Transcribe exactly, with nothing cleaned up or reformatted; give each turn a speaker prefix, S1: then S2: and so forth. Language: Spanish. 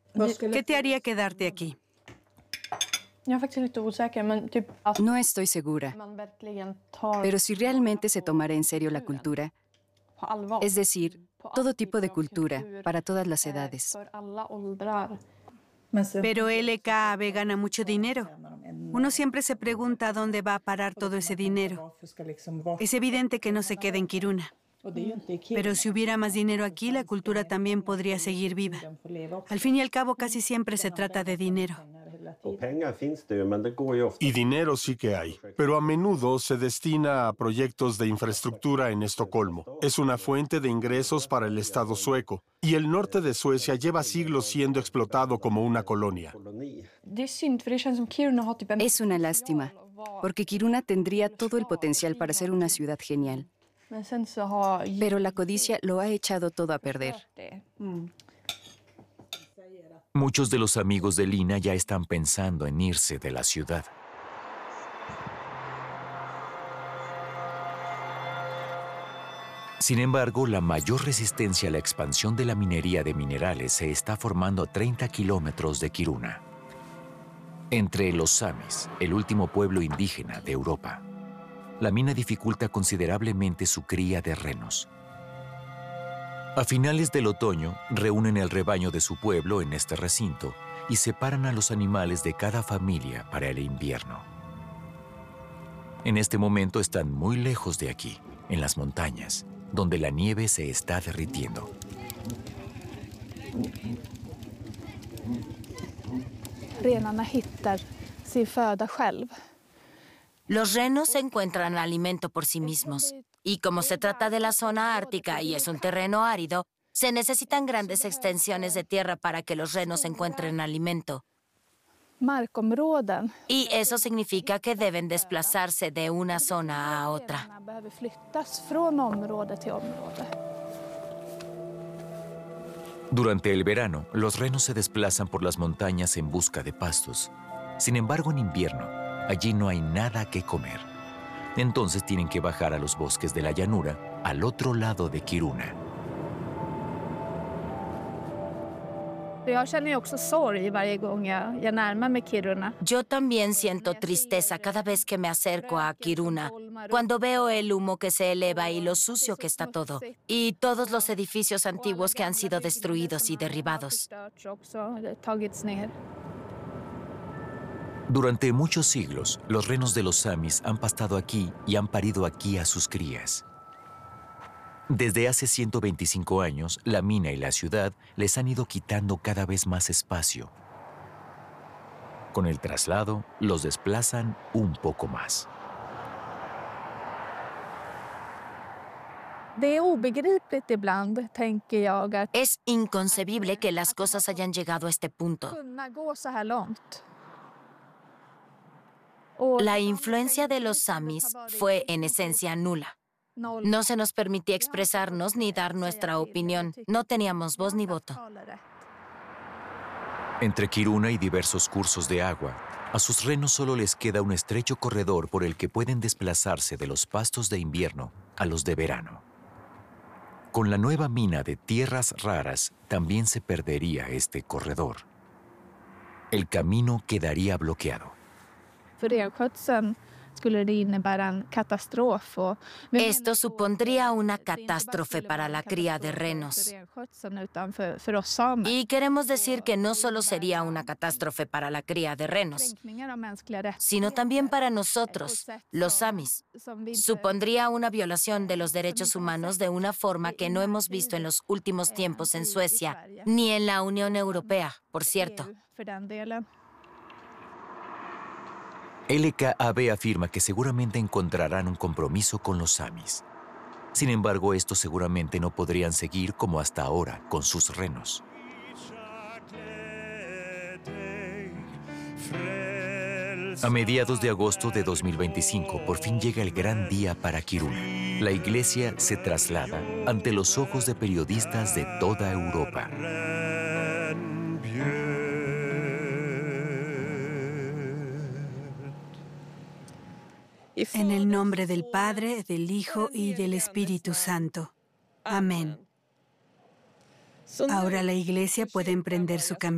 S1: ¿Qué te haría quedarte aquí?
S2: No estoy segura, pero si realmente se tomara en serio la cultura, es decir, todo tipo de cultura, para todas las edades.
S1: Pero L K A B gana mucho dinero. Uno siempre se pregunta a dónde va a parar todo ese dinero. Es evidente que no se queda en Kiruna. Pero si hubiera más dinero aquí, la cultura también podría seguir viva. Al fin y al cabo, casi siempre se trata de dinero.
S3: Y dinero sí que hay, pero a menudo se destina a proyectos de infraestructura en Estocolmo. Es una fuente de ingresos para el Estado sueco, y el norte de Suecia lleva siglos siendo explotado como una colonia.
S2: Es una lástima, porque Kiruna tendría todo el potencial para ser una ciudad genial. Pero la codicia lo ha echado todo a perder.
S4: Muchos de los amigos de Lina ya están pensando en irse de la ciudad. Sin embargo, la mayor resistencia a la expansión de la minería de minerales se está formando a treinta kilómetros de Kiruna, entre los samis, el último pueblo indígena de Europa. La mina dificulta considerablemente su cría de renos. A finales del otoño, reúnen el rebaño de su pueblo en este recinto y separan a los animales de cada familia para el invierno. En este momento están muy lejos de aquí, en las montañas, donde la nieve se está derritiendo.
S5: Renarna hittar sin föda själv.
S6: Los renos encuentran alimento por sí mismos. Y como se trata de la zona ártica y es un terreno árido, se necesitan grandes extensiones de tierra para que los renos encuentren alimento.
S5: Markområden.
S6: Y eso significa que deben desplazarse de una zona a otra.
S5: Behöver flyttas från område till område.
S4: Durante el verano, los renos se desplazan por las montañas en busca de pastos. Sin embargo, en invierno, allí no hay nada que comer. Entonces tienen que bajar a los bosques de la llanura, al otro lado de Kiruna.
S5: Jag känner också sorg varje gång jag, jag närmar mig Kiruna.
S6: Yo también siento tristeza cada vez que me acerco a Kiruna, cuando veo el humo que se eleva y lo sucio que está todo, y todos los edificios antiguos que han sido destruidos y derribados.
S4: Durante muchos siglos, los renos de los samis han pastado aquí y han parido aquí a sus crías. Desde hace ciento veinticinco años, la mina y la ciudad les han ido quitando cada vez más espacio. Con el traslado, los desplazan un poco más.
S6: Es inconcebible que las cosas hayan llegado a este punto. La influencia de los samis fue en esencia nula. No se nos permitía expresarnos ni dar nuestra opinión. No teníamos voz ni voto.
S4: Entre Kiruna y diversos cursos de agua, a sus renos solo les queda un estrecho corredor por el que pueden desplazarse de los pastos de invierno a los de verano. Con la nueva mina de tierras raras, también se perdería este corredor. El camino quedaría bloqueado.
S6: Esto supondría una catástrofe para la cría de renos. Y queremos decir que no solo sería una catástrofe para la cría de renos, sino también para nosotros, los samis. Supondría una violación de los derechos humanos de una forma que no hemos visto en los últimos tiempos en Suecia, ni en la Unión Europea, por cierto.
S4: L K A B afirma que seguramente encontrarán un compromiso con los samis. Sin embargo, estos seguramente no podrían seguir como hasta ahora con sus renos. A mediados de agosto de dos mil veinticinco, por fin llega el gran día para Kiruna. La iglesia se traslada ante los ojos de periodistas de toda Europa.
S1: En el nombre del Padre, del Hijo y del Espíritu Santo. Amén. Ahora la iglesia puede emprender su camino.